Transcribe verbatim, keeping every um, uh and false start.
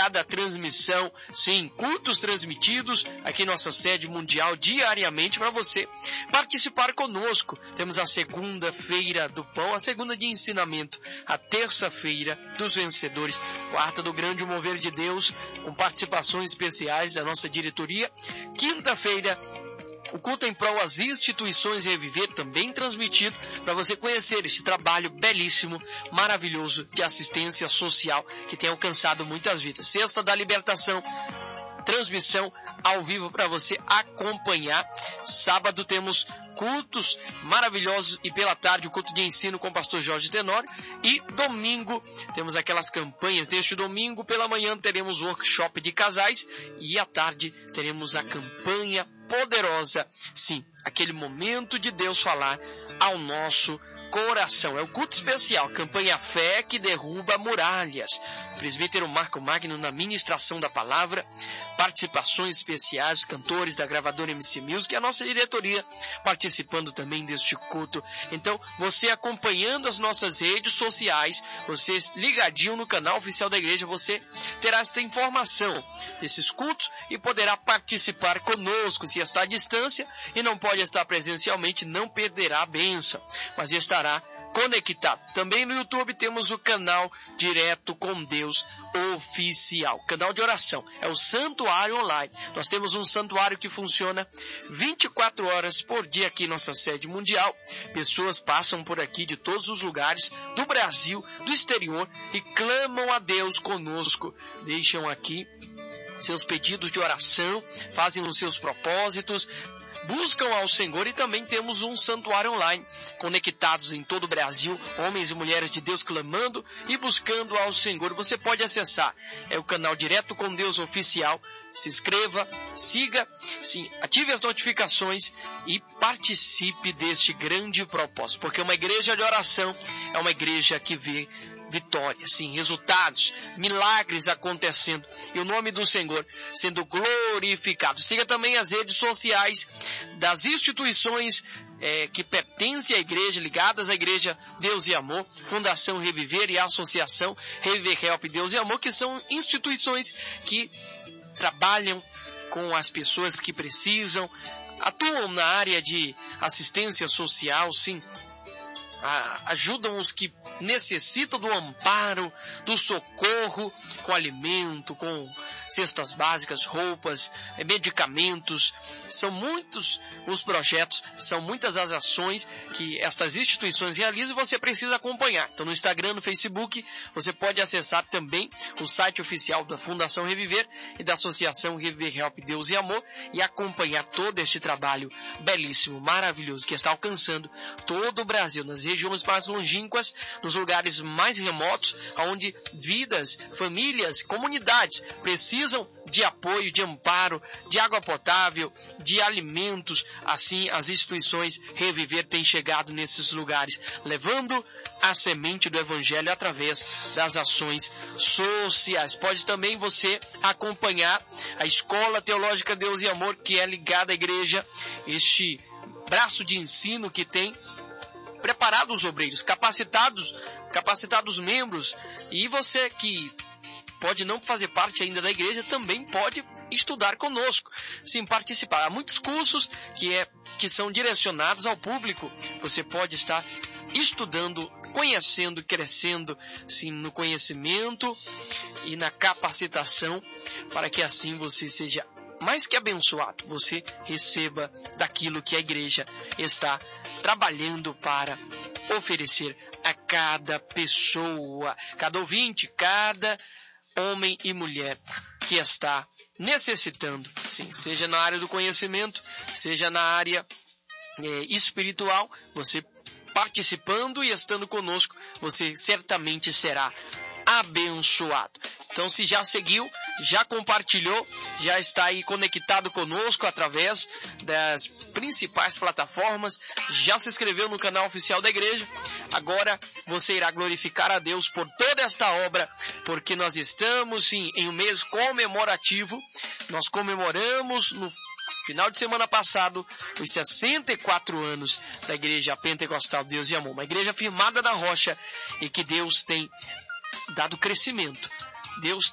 cada transmissão, sim, cultos transmitidos aqui em nossa sede mundial diariamente para você participar conosco. Temos a segunda-feira do pão, a segunda de ensinamento, a terça-feira dos vencedores, quarta do grande mover de Deus, com participações especiais da nossa diretoria, quinta-feira o culto em prol às instituições Reviver, também transmitido para você conhecer este trabalho belíssimo, maravilhoso de assistência social que tem alcançado muitas vidas. Sexta da libertação, transmissão ao vivo para você acompanhar. Sábado temos cultos maravilhosos e pela tarde o culto de ensino com o pastor Jorge Tenório. E domingo temos aquelas campanhas. Neste domingo pela manhã teremos o workshop de casais e à tarde teremos a campanha poderosa. Sim, aquele momento de Deus falar ao nosso coração. É o culto especial, campanha Fé que derruba muralhas. Presbítero Marco Magno na ministração da palavra, participações especiais, cantores da gravadora M C Music e a nossa diretoria participando também deste culto. Então, você acompanhando as nossas redes sociais, você ligadinho no canal oficial da igreja, você terá esta informação desses cultos e poderá participar conosco. Se está à distância e não pode estar presencialmente, não perderá a bênção, mas estará conectado. Também no YouTube temos o canal Direto com Deus Oficial, canal de oração, é o Santuário Online. Nós temos um santuário que funciona vinte e quatro horas por dia aqui em nossa sede mundial. Pessoas passam por aqui de todos os lugares do Brasil, do exterior e clamam a Deus conosco, deixam aqui seus pedidos de oração, fazem os seus propósitos, buscam ao Senhor. E também temos um santuário online, conectados em todo o Brasil, homens e mulheres de Deus clamando e buscando ao Senhor. Você pode acessar, é o canal Direto com Deus Oficial. Se inscreva, siga, sim, ative as notificações e participe deste grande propósito, porque uma igreja de oração é uma igreja que vê vitórias, sim, resultados, milagres acontecendo e o nome do Senhor sendo glorificado. Siga também as redes sociais das instituições é, que pertencem à igreja, ligadas à igreja Deus e Amor, Fundação Reviver e a Associação Reviver Help Deus e Amor, que são instituições que trabalham com as pessoas que precisam, atuam na área de assistência social, sim, ajudam os que necessitam do amparo, do socorro, com alimento, com cestas básicas, roupas, medicamentos. São muitos os projetos, são muitas as ações que estas instituições realizam e você precisa acompanhar. Então no Instagram, no Facebook, você pode acessar também o site oficial da Fundação Reviver e da Associação Reviver Help Deus e Amor e acompanhar todo este trabalho belíssimo, maravilhoso, que está alcançando todo o Brasil, nas regiões mais longínquas, nos lugares mais remotos, onde vidas, famílias, comunidades precisam de apoio, de amparo, de água potável, de alimentos. Assim, as instituições Reviver têm chegado nesses lugares, levando a semente do Evangelho através das ações sociais. Pode também você acompanhar a Escola Teológica Deus e Amor, que é ligada à igreja, este braço de ensino que tem preparado os obreiros, capacitados, capacitados membros. E você que pode não fazer parte ainda da igreja, também pode estudar conosco, sim, participar. Há muitos cursos que, é, que são direcionados ao público. Você pode estar estudando, conhecendo, crescendo, sim, no conhecimento e na capacitação, para que assim você seja mais que abençoado, você receba daquilo que a igreja está trabalhando para oferecer a cada pessoa, cada ouvinte, cada homem e mulher que está necessitando, sim, seja na área do conhecimento, seja na área é, espiritual. Você participando e estando conosco, você certamente será abençoado. Então, se já seguiu, já compartilhou, já está aí conectado conosco através das principais plataformas, já se inscreveu no canal oficial da igreja, agora você irá glorificar a Deus por toda esta obra, porque nós estamos, sim, em um mês comemorativo. Nós comemoramos no final de semana passado os sessenta e quatro anos da Igreja Pentecostal Deus e Amor, uma igreja firmada na rocha e que Deus tem dado crescimento. Deus